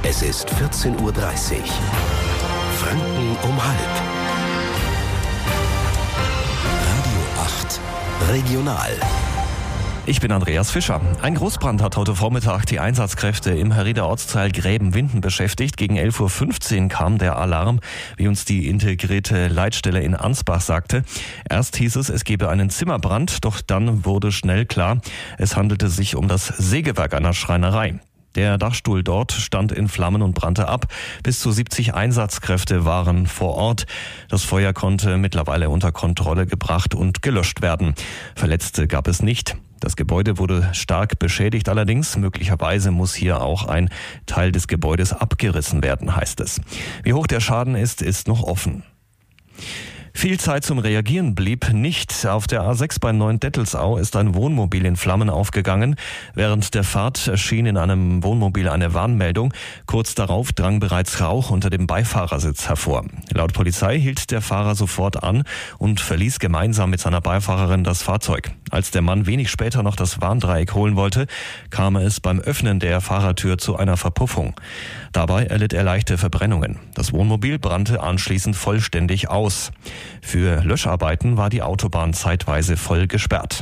Es ist 14:30 Uhr. Franken um halb. Radio 8 Regional. Ich bin Andreas Fischer. Ein Großbrand hat heute Vormittag die Einsatzkräfte im Herrieder Ortsteil Gräben-Winden beschäftigt. Gegen 11:15 Uhr kam der Alarm, wie uns die integrierte Leitstelle in Ansbach sagte. Erst hieß es gebe einen Zimmerbrand, doch dann wurde schnell klar, es handelte sich um das Sägewerk einer Schreinerei. Der Dachstuhl dort stand in Flammen und brannte ab. Bis zu 70 Einsatzkräfte waren vor Ort. Das Feuer konnte mittlerweile unter Kontrolle gebracht und gelöscht werden. Verletzte gab es nicht. Das Gebäude wurde stark beschädigt allerdings. Möglicherweise muss hier auch ein Teil des Gebäudes abgerissen werden, heißt es. Wie hoch der Schaden ist noch offen. Viel Zeit zum Reagieren blieb nicht. Auf der A6 bei Neuendettelsau ist ein Wohnmobil in Flammen aufgegangen. Während der Fahrt erschien in einem Wohnmobil eine Warnmeldung. Kurz darauf drang bereits Rauch unter dem Beifahrersitz hervor. Laut Polizei hielt der Fahrer sofort an und verließ gemeinsam mit seiner Beifahrerin das Fahrzeug. Als der Mann wenig später noch das Warndreieck holen wollte, kam es beim Öffnen der Fahrertür zu einer Verpuffung. Dabei erlitt er leichte Verbrennungen. Das Wohnmobil brannte anschließend vollständig aus. Für Löscharbeiten war die Autobahn zeitweise voll gesperrt.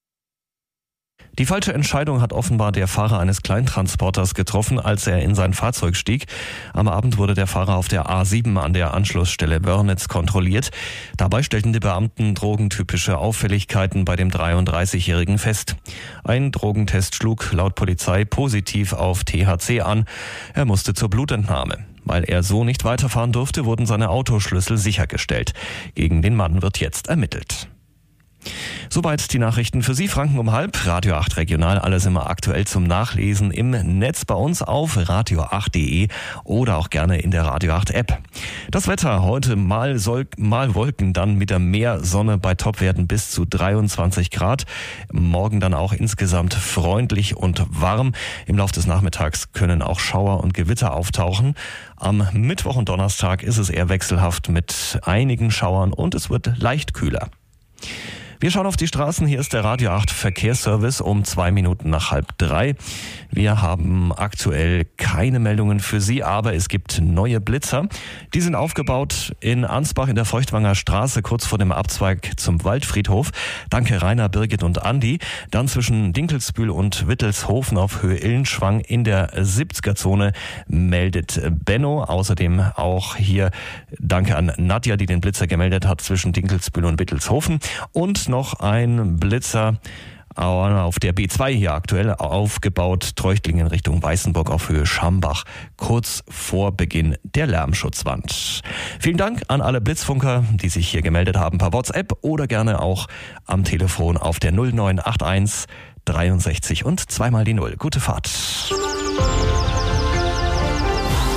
Die falsche Entscheidung hat offenbar der Fahrer eines Kleintransporters getroffen, als er in sein Fahrzeug stieg. Am Abend wurde der Fahrer auf der A7 an der Anschlussstelle Wörnitz kontrolliert. Dabei stellten die Beamten drogentypische Auffälligkeiten bei dem 33-Jährigen fest. Ein Drogentest schlug laut Polizei positiv auf THC an. Er musste zur Blutentnahme. Weil er so nicht weiterfahren durfte, wurden seine Autoschlüssel sichergestellt. Gegen den Mann wird jetzt ermittelt. Soweit die Nachrichten für Sie. Franken um halb. Radio 8 Regional. Alles immer aktuell zum Nachlesen im Netz bei uns auf radio8.de oder auch gerne in der Radio 8 App. Das Wetter heute mal Wolken, dann wieder mehr Sonne bei Topwerten bis zu 23 Grad. Morgen dann auch insgesamt freundlich und warm. Im Laufe des Nachmittags können auch Schauer und Gewitter auftauchen. Am Mittwoch und Donnerstag ist es eher wechselhaft mit einigen Schauern und es wird leicht kühler. Wir schauen auf die Straßen. Hier ist der Radio 8 Verkehrsservice um 2 Minuten nach 2:30. Wir haben aktuell keine Meldungen für Sie, aber es gibt neue Blitzer. Die sind aufgebaut in Ansbach in der Feuchtwanger Straße, kurz vor dem Abzweig zum Waldfriedhof. Danke Rainer, Birgit und Andi. Dann zwischen Dinkelsbühl und Wittelshofen auf Höhe Illenschwang in der 70er-Zone meldet Benno. Außerdem auch hier danke an Nadja, die den Blitzer gemeldet hat zwischen Dinkelsbühl und Wittelshofen. Und noch ein Blitzer auf der B2 hier aktuell aufgebaut, Treuchtlingen Richtung Weißenburg auf Höhe Schambach, kurz vor Beginn der Lärmschutzwand. Vielen Dank an alle Blitzfunker, die sich hier gemeldet haben per WhatsApp oder gerne auch am Telefon auf der 0981 63 und zweimal die 0. Gute Fahrt.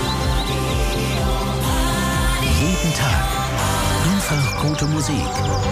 Jeden Tag einfach gute Musik.